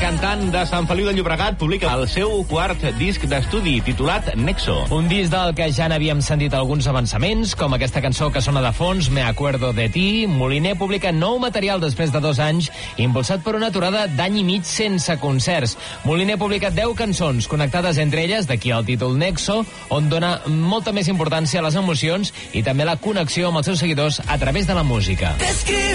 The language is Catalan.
cantant de Sant Feliu de Llobregat publica el seu quart disc d'estudi titulat Nexo. Un disc del que ja n'havíem sentit alguns avançaments, com aquesta cançó que sona de fons, Me acuerdo de ti. Moliner publica nou material després de 2 anys, impulsat per una aturada d'any i mig sense concerts. Moliner publica 10 cançons connectades entre elles, d'aquí el títol Nexo, on dona molta més importància a les emocions i també la connexió amb els seus seguidors a través de la música.